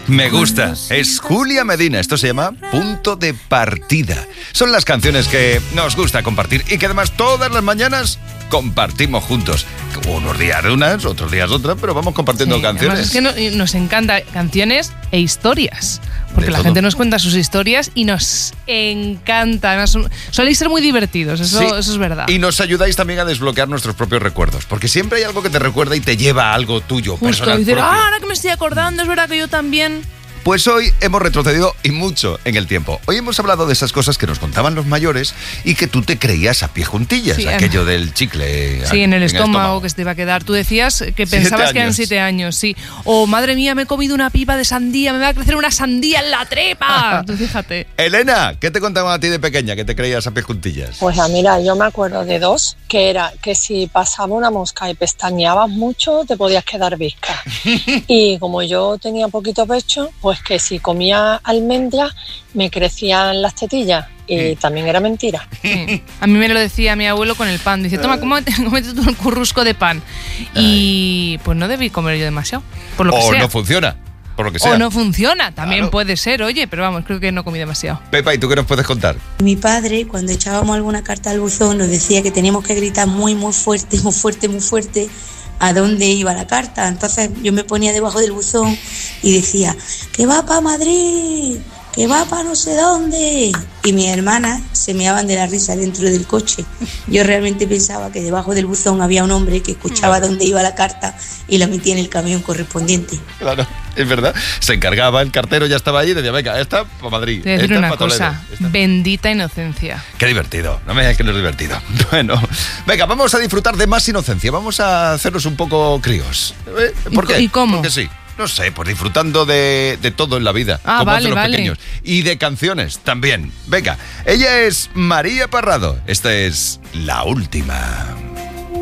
Me gusta. Es Julia Medina. Esto se llama Punto de Partida. Son las canciones que nos gusta compartir y que además todas las mañanas compartimos juntos. Unos días unas, otros días otras, pero vamos compartiendo canciones. Es que nos encanta canciones e historias. Porque la gente nos cuenta sus historias y nos encanta. Además, soléis ser muy divertidos, eso es verdad. Y nos ayudáis también a desbloquear nuestros propios recuerdos. Porque siempre hay algo que te recuerda y te lleva a algo tuyo, justo, personal dice, propio. ahora que me estoy acordando, es verdad que yo también. Pues hoy hemos retrocedido y mucho en el tiempo. Hoy hemos hablado de esas cosas que nos contaban los mayores y que tú te creías a pie juntillas, sí, aquello del chicle. Sí, en el estómago que se te iba a quedar. Tú decías que pensabas que eran 7 años, sí. O, madre mía, me he comido una pipa de sandía, me va a crecer una sandía en la trepa. Tú fíjate. Elena, ¿qué te contaban a ti de pequeña que te creías a pie juntillas? Pues mira, yo me acuerdo de dos, que era que si pasaba una mosca y pestañeabas mucho, te podías quedar visca. Y como yo tenía poquito pecho, pues que si comía almendras me crecían las tetillas y también era mentira. Sí. A mí me lo decía mi abuelo con el pan. Dice, toma, cómete tú un currusco de pan. Y pues no debí comer yo demasiado, por lo que sea. O no funciona, por lo que sea. O no funciona, también claro. Puede ser, oye, pero vamos, creo que no comí demasiado. Pepa, ¿y tú qué nos puedes contar? Mi padre, cuando echábamos alguna carta al buzón, nos decía que teníamos que gritar muy, muy fuerte, muy fuerte, muy fuerte a dónde iba la carta. Entonces yo me ponía debajo del buzón y decía, que va para Madrid, que va para no sé dónde. Y mis hermanas se meaban de la risa dentro del coche. Yo realmente pensaba que debajo del buzón había un hombre que escuchaba dónde iba la carta y la metía en el camión correspondiente. Claro, es verdad. Se encargaba, el cartero ya estaba ahí y decía, venga, esta para Madrid. Te voy a decir una cosa, bendita inocencia. Qué divertido, no me digas que no es divertido. Bueno, venga, vamos a disfrutar de más inocencia, vamos a hacernos un poco críos. ¿Por qué? ¿Y cómo? Porque sí. No sé, pues disfrutando de todo en la vida. Como hacen los pequeños. Y de canciones también. Venga, ella es María Parrado. Esta es La Última.